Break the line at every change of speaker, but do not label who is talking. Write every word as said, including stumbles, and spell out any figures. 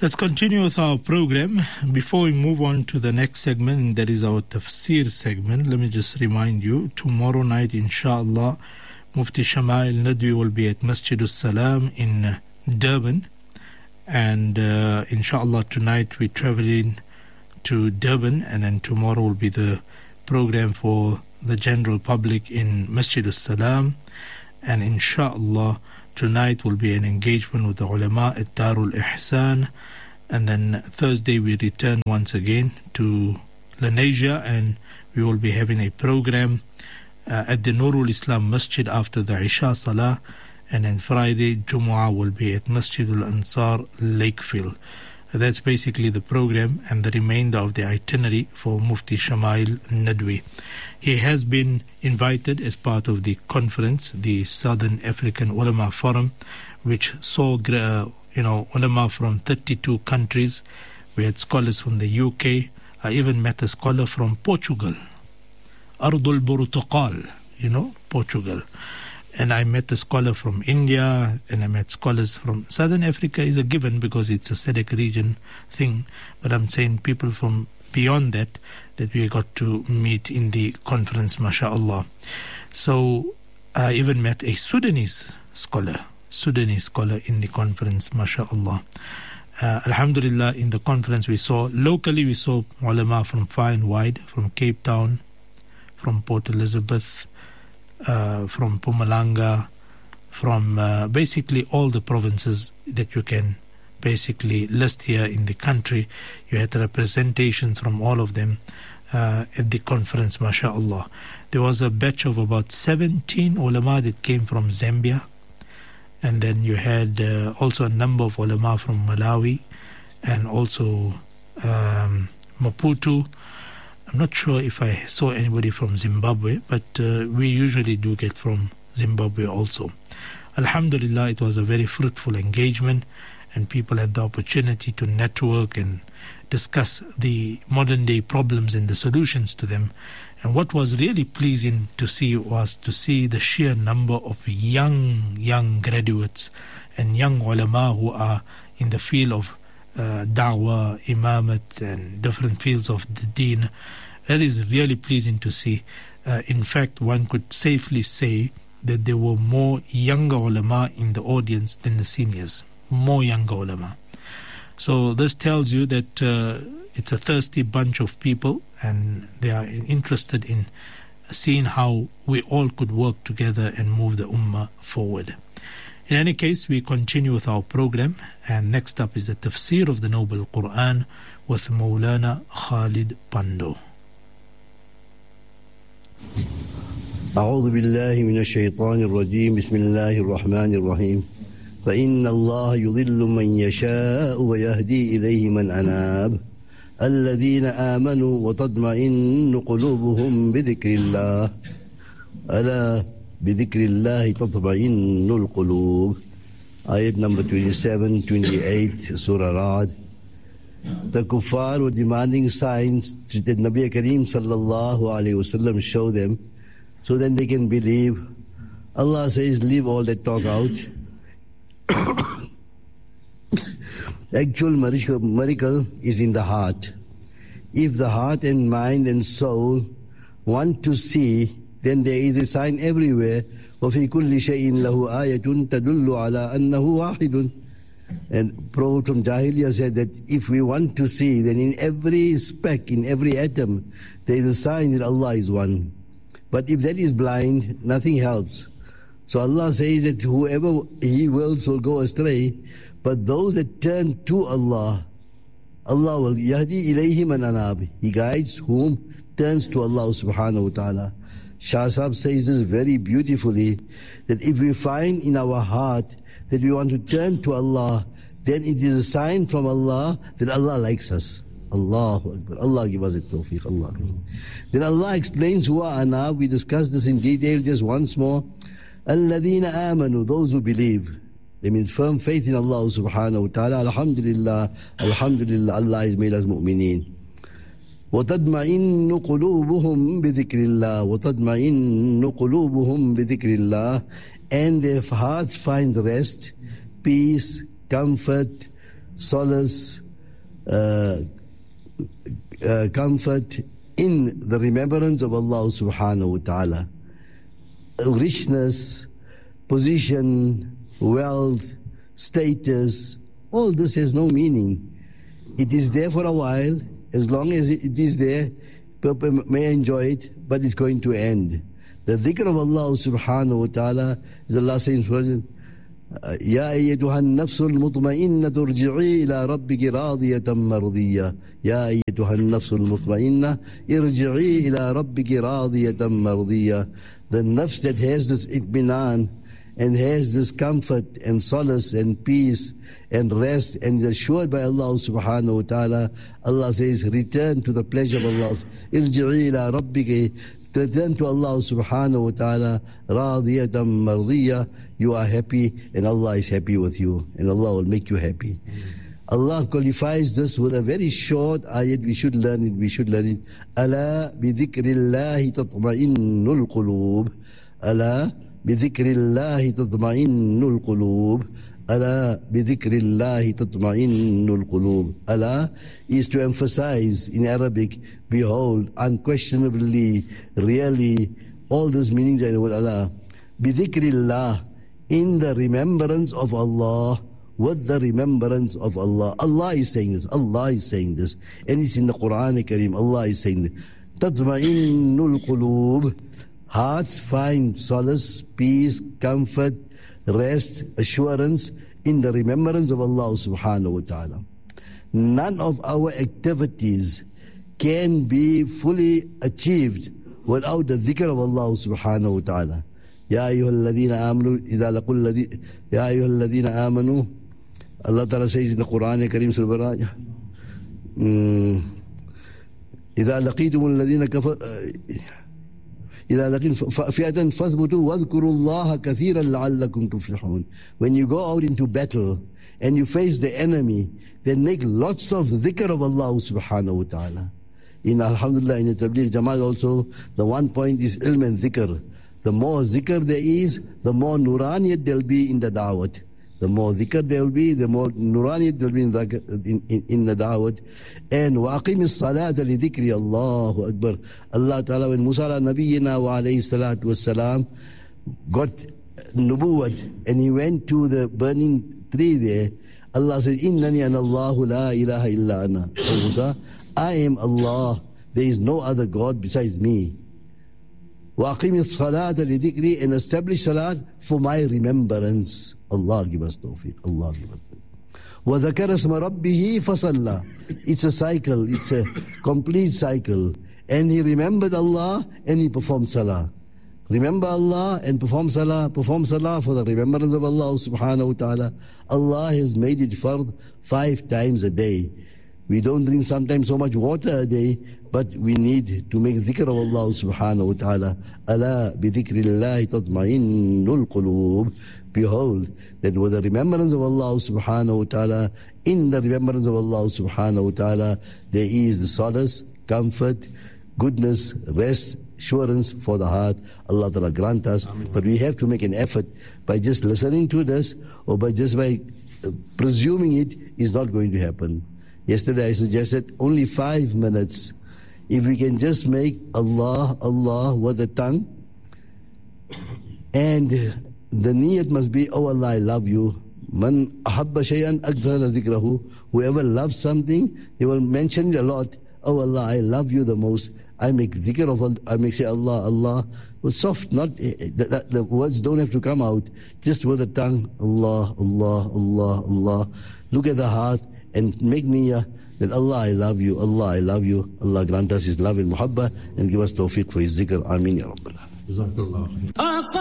Let's continue with our program. Before we move on to the next segment, that is our tafsir segment, let me just remind you, tomorrow night, inshallah, Mufti Shama'il Nadwi will be at Masjid al-Salam in Durban. And uh, inshallah, tonight we're traveling to Durban, and then tomorrow will be the program for the general public in Masjid al-Salam. And inshallah, tonight will be an engagement with the ulama at Darul Ihsan. And then Thursday we return once again to Lenasia, and we will be having a program uh, at the Nurul Islam Masjid after the Isha Salah. And then Friday, Jumu'ah will be at Masjid al-Ansar, Lakefield. That's basically the program and the remainder of the itinerary for Mufti Shama'il Nadwi. He has been invited as part of the conference, the Southern African Ulama Forum, which saw uh, you know, ulama from thirty-two countries. We had scholars from the U K. I even met a scholar from Portugal, Ardul Portugal, you know, Portugal. And I met a scholar from India, and I met scholars from Southern Africa. Is a given because it's a S A D C region thing. But I'm saying people from beyond that, that we got to meet in the conference, mashallah. So I even met a Sudanese scholar, Sudanese scholar in the conference, mashallah. Uh, Alhamdulillah, in the conference we saw, locally we saw ulama from far and wide, from Cape Town, from Port Elizabeth, uh, from Mpumalanga, from uh, basically all the provinces that you can basically list here in the country. You had representations from all of them uh, at the conference, mashallah. There was a batch of about seventeen ulama that came from Zambia. And then you had uh, also a number of ulama from Malawi and also um, Maputo. I'm not sure if I saw anybody from Zimbabwe, but uh, we usually do get from Zimbabwe also. Alhamdulillah, it was a very fruitful engagement, and people had the opportunity to network and discuss the modern day problems and the solutions to them. And what was really pleasing to see was to see the sheer number of young, young graduates and young ulama who are in the field of uh, da'wah, imamat, and different fields of the deen. That is really pleasing to see. Uh, in fact, one could safely say that there were more younger ulama in the audience than the seniors. More younger ulama. So this tells you that uh, it's a thirsty bunch of people, and they are interested in seeing how we all could work together and move the ummah forward. In any case, we continue with our program, and next up is the tafsir of the Noble Quran with Maulana Khalid Pando.
أعوذ بالله من الشيطان الرجيم بسم الله الرحمن الرحيم فإن الله يضل من يشاء ويهدي إليه من أناب الذين آمنوا وتطمئن قلوبهم بذكر الله ألا بذكر الله تطمئن القلوب. Ayat number twenty-seven, twenty-eight, Surah Ra'd. The kuffar were demanding signs that Nabi Kareem sallallahu alayhi wasallam show them so then they can believe. Allah says, leave all that talk out. Actual miracle is in the heart. If the heart and mind and soul want to see, then there is a sign everywhere. وَفِي كُلِّ شَيْءٍ لَهُ آيَةٌ تَدُلُّ عَلَىٰ أَنَّهُ وَاحِدٌ. And Prophet from Jahiliyyah said that if we want to see, then in every speck, in every atom, there is a sign that Allah is one. But if that is blind, nothing helps. So Allah says that whoever He wills will go astray, but those that turn to Allah, Allah will yahdi ilayhi man anab. He guides whom turns to Allah subhanahu wa ta'ala. Shah Sahib says this very beautifully, that if we find in our heart that we want to turn to Allah, then it is a sign from Allah that Allah likes us. Allahu Akbar. Allah give us a tawfiq. Allah. Then Allah explains who are anab. We discussed this in detail just once more. Alladhina amanu, those who believe. They mean firm faith in Allah subhanahu wa ta'ala. Alhamdulillah, alhamdulillah, Allah has made us mu'mineen. وَتَدْمَئِنُّ قُلُوبُهُمْ بِذِكْرِ اللَّهِ وَتَدْمَئِنُّ قُلُوبُهُمْ بِذِكْرِ اللَّهِ. And their hearts find rest, peace, comfort, solace, uh, uh, comfort in the remembrance of Allah subhanahu wa ta'ala. Richness, position, wealth, status, all this has no meaning. It is there for a while. As long as it is there, people may enjoy it, but it's going to end. The dhikr of Allah subhanahu wa ta'ala, is Allah saying, يا أيتها النفس المطمئنة ارجعي إلى ربك راضية مرضية يا أيتها النفس المطمئنة ارجعي إلى ربك راضية مرضية. The nafs that has this itminan and has this comfort and solace and peace and rest and is assured by Allah subhanahu wa ta'ala, Allah says, return to the pleasure of Allah. ارجعي إلى ربك, return to Allah subhanahu wa ta'ala, radiyatan mardiyah. You are happy and Allah is happy with you and Allah will make you happy. Allah qualifies this with a very short ayat. We should learn it, we should learn it. Ala bidhikrillahi tatma'innul qulub. Ala bidhikrillahi tatma'innul qulub. Ala bidhikrillahi tatma'innul qulub. Ala is to emphasize in Arabic, behold, unquestionably, really, all those meanings are in the word Allah. Bidhikrillah, in the remembrance of Allah, with the remembrance of Allah. Allah is saying this, Allah is saying this, and it's in the Quran Kareem, Allah is saying this. Tatma'innul qulub, hearts find solace, peace, comfort, rest, assurance in the remembrance of Allah subhanahu wa ta'ala. None of our activities can be fully achieved without the dhikr of Allah subhanahu wa ta'ala. Ya ayyuhalladhina amanu idha laqul ladhi Ya ayyuhalladhina amanu, Allah Ta'ala says in the Quran Kareem Surah إذا لقيتم الذين كفر إذا لقيتم فئة فاثبتوا واذكروا الله كثيرا لعلكم تفلحون. When you go out into battle and you face the enemy, then make lots of dhikr of Allah subhanahu wa ta'ala. In Alhamdulillah, in the Tabligh Jamaat also, the one point is ilm and dhikr. The more zikr there is, the more nuraniyat there will be in the da'wat. The more dhikr there will be, the more nuraniyat there will be in the, in, in, in the da'wat. And waqim as-salata li dhikri, Allahu Akbar. Allah Ta'ala, when Musa ala nabiyyina wa alayhi salatu wassalam got nubuwat and he went to the burning tree there, Allah said, Innani ana Allahu la ilaha illa ana. O Musa, I am Allah. There is no other God besides me. وَأَقِيمِ الصَّلَاةَ لِذِكْرِي, and establish salat for my remembrance. Allah give us tawfiq. Allah give us tawfiq. وَذَكَرَ اسْمَ رَبِّهِ فَصَلَّى. It's a cycle. It's a complete cycle. And he remembered Allah and he performed salah. Remember Allah and perform salah. Perform salah for the remembrance of Allah subhanahu wa ta'ala. Allah has made it fard five times a day. We don't drink sometimes so much water a day, but we need to make dhikr of Allah subhanahu wa ta'ala. Ala bi dhikrillahi tatma'innul qulub. Behold, that with the remembrance of Allah subhanahu wa ta'ala, in the remembrance of Allah subhanahu wa ta'ala, there is the solace, comfort, goodness, rest, assurance for the heart. Allah Ta'ala grant us. Amen. But we have to make an effort. By just listening to this or by just by uh, presuming it is not going to happen. Yesterday I suggested only five minutes. If we can just make Allah, Allah with the tongue, and the niyat must be, oh Allah, I love you. Man ahabba shay'an akthara dhikrahu. Whoever loves something, he will mention it a lot. Oh Allah, I love you the most. I make dhikr of Allah, I make say Allah, Allah. With soft, not, the, the words don't have to come out. Just with the tongue, Allah, Allah, Allah, Allah. Look at the heart and make niyyah that Allah, I love you, Allah, I love you. Allah grant us His love and muhabbah and give us tawfiq for His dhikr. Ameen ya Rabbal Alamin.